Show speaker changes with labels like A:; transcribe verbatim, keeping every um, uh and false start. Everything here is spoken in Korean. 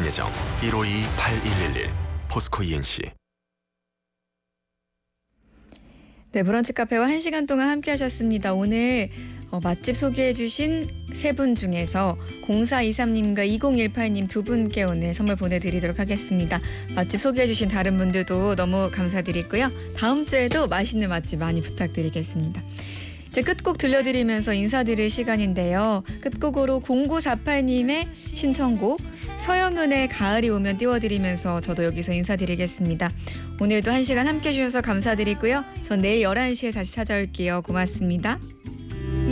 A: 김예정 일오이 팔일일일 포스코 이엔씨.
B: 네, 브런치 카페와 한 시간 동안 함께 하셨습니다. 오늘 어, 맛집 소개해 주신 세 분 중에서 공사이삼님과 이공일팔님 두 분께 오늘 선물 보내드리도록 하겠습니다. 맛집 소개해 주신 다른 분들도 너무 감사드리고요. 다음 주에도 맛있는 맛집 많이 부탁드리겠습니다. 이제 끝곡 들려드리면서 인사드릴 시간인데요. 끝곡으로 공구사팔님의 신청곡 서영은의 가을이 오면 띄워드리면서 저도 여기서 인사드리겠습니다. 오늘도 한 시간 함께 해주셔서 감사드리고요. 전 내일 열한 시에 다시 찾아올게요. 고맙습니다.